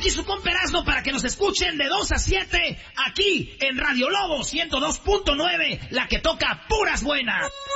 aquí su compa Erasmo para que nos escuchen de 2 a 7 aquí en Radio Lobo 102.9, la que toca puras buenas.